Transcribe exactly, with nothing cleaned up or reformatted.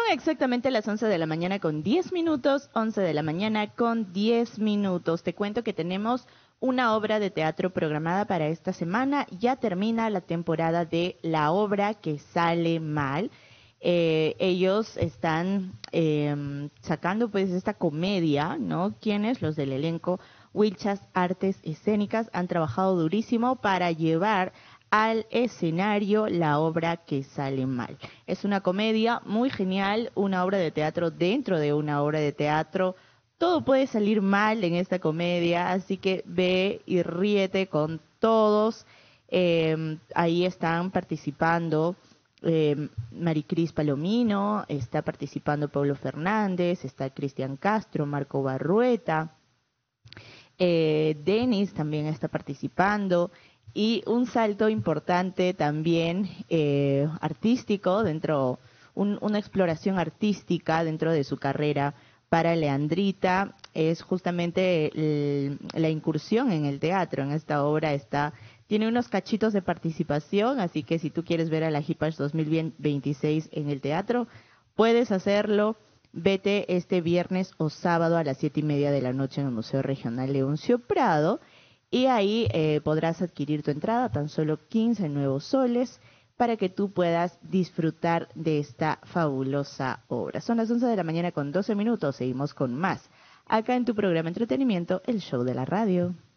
exactamente las once de la mañana con diez minutos, once de la mañana con diez minutos. Te cuento que tenemos una obra de teatro programada para esta semana. Ya termina la temporada de La obra que sale mal. Eh, ellos están eh, sacando pues esta comedia, ¿no? Quienes, los del elenco Wilchas Artes Escénicas, han trabajado durísimo para llevar al escenario La obra que sale mal. Es una comedia muy genial, una obra de teatro dentro de una obra de teatro. Todo puede salir mal en esta comedia, así que ve y ríete con todos. Eh, ahí están participando eh, Maricris Palomino, está participando Pablo Fernández, está Cristian Castro, Marco Barrueta, eh, Denis también está participando. Y un salto importante también eh, artístico dentro, un, una exploración artística dentro de su carrera para Leandrita es justamente el, la incursión en el teatro. En esta obra está, tiene unos cachitos de participación, así que si tú quieres ver a la Hipash dos mil veintiséis en el teatro, puedes hacerlo. Vete este viernes o sábado a las siete y media de la noche en el Museo Regional Leoncio Prado. Y ahí eh, podrás adquirir tu entrada, tan solo quince nuevos soles, para que tú puedas disfrutar de esta fabulosa obra. Son las once de la mañana con doce minutos, seguimos con más, acá en tu programa Entretenimiento, el show de la radio.